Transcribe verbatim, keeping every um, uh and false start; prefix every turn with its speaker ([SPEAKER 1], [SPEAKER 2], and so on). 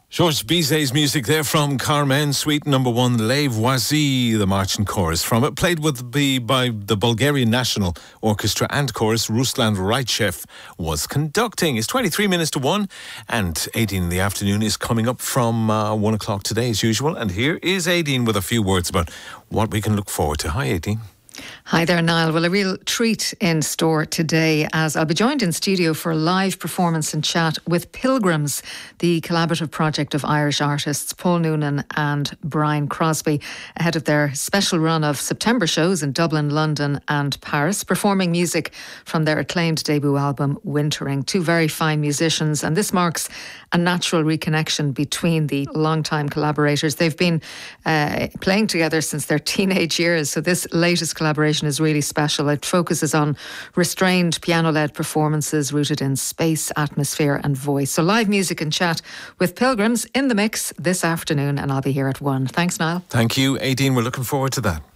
[SPEAKER 1] Georges Bizet's music there from Carmen, Suite Number One, Les Voici, the march and chorus from it, played with the, by the Bulgarian National Orchestra and Chorus. Ruslan Raichev was conducting. It's twenty-three minutes to one, and eighteen in the afternoon is coming up from uh, one o'clock today as usual. And here is Aideen with a few words about what we can look forward to. Hi, Aideen.
[SPEAKER 2] Hi there, Niall. Well, a real treat in store today, as I'll be joined in studio for a live performance and chat with Pilgrims, the collaborative project of Irish artists Paul Noonan and Brian Crosby, ahead of their special run of September shows in Dublin, London and Paris, performing music from their acclaimed debut album Wintering. Two very fine musicians, and this marks a natural reconnection between the long-time collaborators. They've been uh, playing together since their teenage years, so this latest collaboration is really special. It focuses on restrained piano-led performances rooted in space, atmosphere and voice. So live music and chat with Pilgrims in the mix this afternoon, and I'll be here at one. Thanks, Niall.
[SPEAKER 1] Thank you, Aideen. We're looking forward to that.